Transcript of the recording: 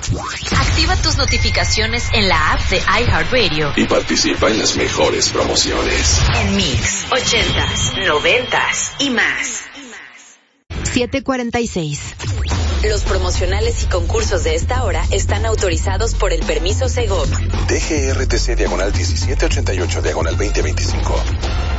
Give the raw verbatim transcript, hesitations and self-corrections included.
Activa tus notificaciones en la app de iHeartRadio y participa en las mejores promociones. En Mix, ochentas, noventas y más. siete cuarenta y seis. Los promocionales y concursos de esta hora están autorizados por el permiso Segov. D G R T C diagonal diecisiete ochenta y ocho diagonal veinte veinticinco.